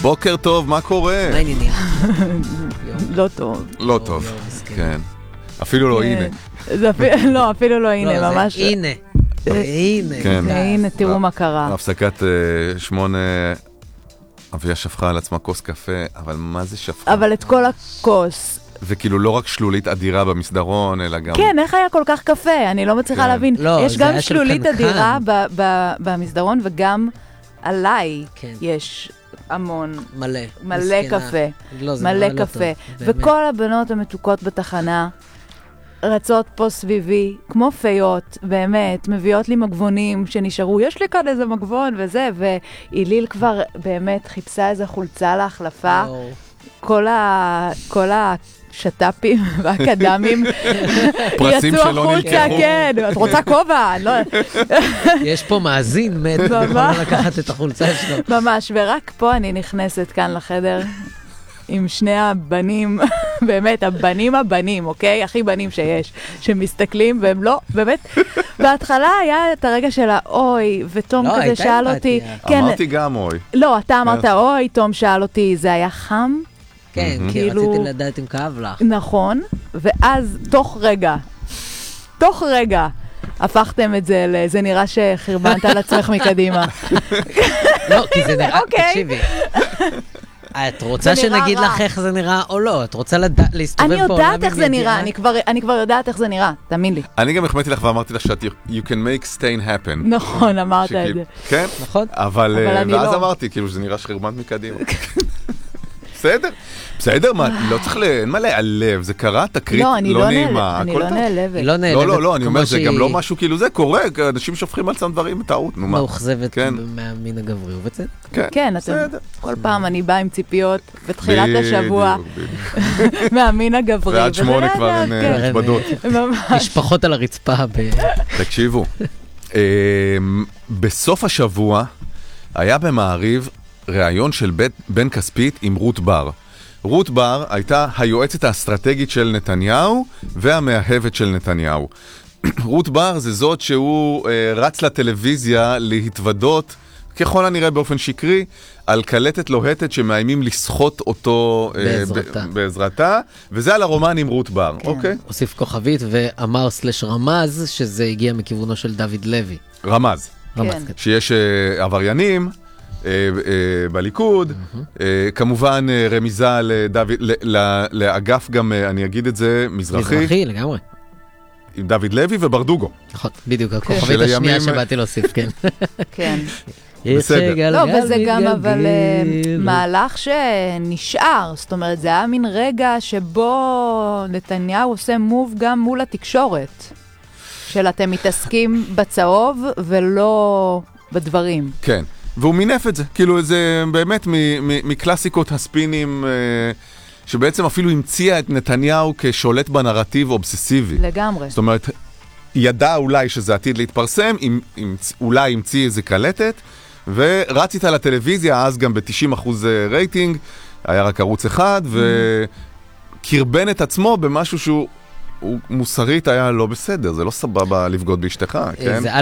בוקר טוב, מה קורה? מה העניינים? לא טוב. לא טוב, כן. אפילו לא הנה. לא, אפילו לא הנה, ממש. הנה. הנה. הנה, תראו מה קרה. בהפסקת 8, אביה שפכה על עצמה כוס קפה, אבל מה זה שפכה? אבל את כל הכוס. וכאילו לא רק שלולית אדירה במסדרון, אלא גם... כן, איך היה כל כך קפה? אני לא מצליחה להבין. יש גם שלולית אדירה במסדרון, וגם עליי יש המון. מלא קפה. מלא קפה. וכל הבנות המתוקות בתחנה רצות פה סביבי, כמו פיות, באמת, מביאות לי מגבונים שנשארו, יש לי כאן איזה מגבון וזה, ואיליל כבר באמת חיפשה איזה חולצה להחלפה. כל השטאפים והקדמים פרסים שלא נלקחו. כן, את רוצה כובע? יש פה מאזין מת, יכולה לקחת את החולצה שלו. ממש, ורק פה אני נכנסת כאן לחדר עם שני הבנים, באמת, הבנים, אוקיי? הכי בנים שיש, שמסתכלים, והם לא, באמת, בהתחלה היה את הרגע של האוי, ותום כזה שאל אותי. אמרתי גם אוי. לא, אתה אמרת אוי, תום שאל אותי, זה היה חם? כן, כי רציתי לדעת אם כאב לך. נכון, ואז תוך רגע, הפכתם את זה, זה נראה שחרבנת על עצמך מקדימה. לא, כי זה נראה, תקשיבי. את רוצה שנגיד לך איך זה נראה או לא? את רוצה להסתובב בעולם? אני יודעת איך זה נראה, אני כבר יודעת איך זה נראה, תאמין לי. אני גם החמאתי לך ואמרתי לך שאת you can make stain happen. נכון, אמרת את זה. כן? נכון. אבל ואז אמרתי, כאילו שזה נראה שחרבנת מקדימה. בסדר, מה, לא צריך אין מה להיעלב, זה קרה, תקרית לא נעימה. אני לא נעלבת. היא לא נעלבת. לא, אני אומר, זה גם לא משהו, כאילו זה קורה, אנשים שופכים על צם דברים בטעות, נו מה. מאוכזבת מהמין הגברי, ובצד. כן, כל פעם אני באה עם ציפיות בתחילת השבוע, מהמין הגברי. ועד 8 כבר הן נכבדות. משפחות על הרצפה. תקשיבו, בסוף השבוע היה במעריב ראיון של בן כספית עם רות בר. רות בר הייתה היועצת האסטרטגית של נתניהו והמאהבת של נתניהו. רות בר זה זאת שהוא רץ לטלוויזיה להתוודות, ככל הנראה באופן שקרי, על קלטת לוהטת שמאיימים לסחוט אותו בעזרתה, וזה על הרומן עם רות בר. אוקיי? הוסיף כוכבית ואמר סלש רמז שזה הגיע מכיוונו של דוד לוי. רמז. שיש עבריינים בליכוד, כמובן רמיזה לאגף גם, אני אגיד את זה, מזרחי לגמרי. עם דוד לוי וברדוגו. נכון, בדיוק, הכוכבית השנייה שבאתי להוסיף, כן. כן. בסדר. לא, וזה גם אבל מהלך שנשאר, זאת אומרת, זה היה מין רגע שבו נתניהו עושה מוב גם מול התקשורת, של אתם מתעסקים בצהוב ולא בדברים. כן. והוא מינף את זה, כאילו זה באמת מקלאסיקות הספינים שבעצם אפילו המציאה את נתניהו כשולט בנרטיב אובססיבי. לגמרי. זאת אומרת, ידע אולי שזה עתיד להתפרסם, אולי המציא איזה קלטת, ורץ איתה לטלוויזיה, אז גם ב-90% רייטינג, היה רק ערוץ אחד, וקרבן את עצמו במשהו שהוא מוסרית היה לא בסדר, זה לא סבבה לבגוד באשתך, כן?